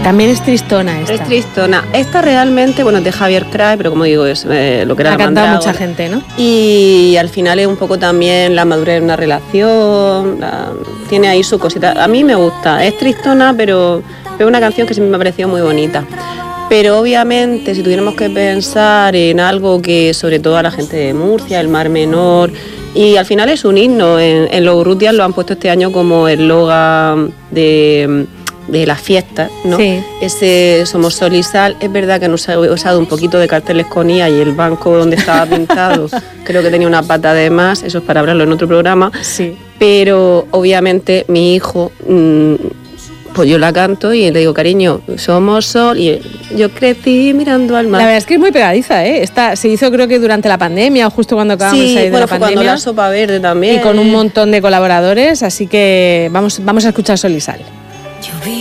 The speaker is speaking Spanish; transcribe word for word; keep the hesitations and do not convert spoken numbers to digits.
También es tristona esta. Es tristona. Esta realmente, bueno, es de Javier Crae, pero como digo, es eh, lo que era la la ha cantado Mandrágora. mucha gente, ¿no? Y al final es un poco también la madurez de una relación, la, tiene ahí su cosita. A mí me gusta, es tristona, pero es una canción que siempre me ha parecido muy bonita. Pero obviamente, si tuviéramos que pensar en algo que sobre todo a la gente de Murcia, el Mar Menor, y al final es un himno, en, en los Urrutias lo han puesto este año como eslogan de... de las fiestas, ¿no? Sí. Ese Somos Sol y Sal, es verdad que nos ha usado un poquito de carteles con I A y el banco donde estaba pintado creo que tenía una pata de más, eso es para hablarlo en otro programa, Sí. pero obviamente mi hijo, mmm, pues yo la canto y le digo, cariño, somos sol, y yo crecí mirando al mar. La verdad es que es muy pegadiza, ¿eh? Esta se hizo creo que durante la pandemia o justo cuando acabamos sí, de salir bueno, de la fue pandemia. cuando la sopa verde también. Y con un montón de colaboradores, así que vamos, vamos a escuchar Sol y Sal.